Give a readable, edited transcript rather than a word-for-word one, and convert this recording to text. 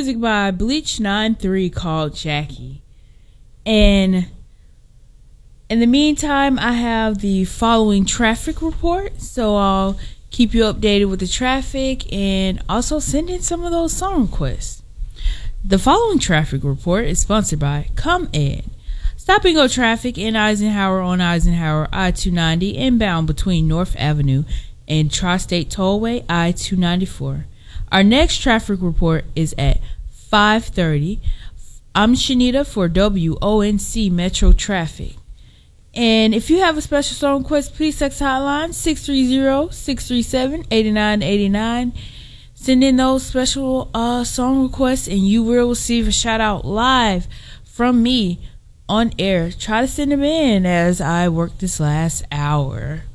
music by Bleach93 called Jackie. And in the meantime, I have the following traffic report. So I'll keep you updated with the traffic and also send in some of those song requests. The following traffic report is sponsored by ComEd. Stop and go traffic in Eisenhower on Eisenhower I-290 inbound between North Avenue and Tri-State Tollway I-294. Our next traffic report is at 5:30. I'm Shanita for WONC Metro Traffic. And if you have a special song request, please text hotline 630-637-8989. Send in those special song requests and you will receive a shout out live from me on air. Try to send them in as I work this last hour.